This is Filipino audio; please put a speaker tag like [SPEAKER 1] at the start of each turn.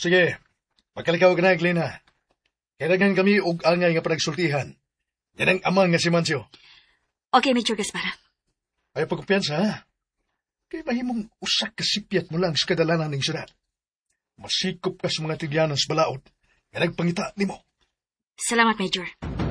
[SPEAKER 1] Sige, pagkalikaw ka na, Glena. Kailangan kami og angay nga panagsultihan. Yan ang amang nga si Mancio.
[SPEAKER 2] Okay, Major Gaspar.
[SPEAKER 1] Ay pagkumpiyansa, ha? Kaya mahimong usak kasipyat mo lang sa kadalanan ng syudad. Masikop ka sa mga tigyanan sa balaod nga nagpangita ni mo.
[SPEAKER 2] Salamat, Major.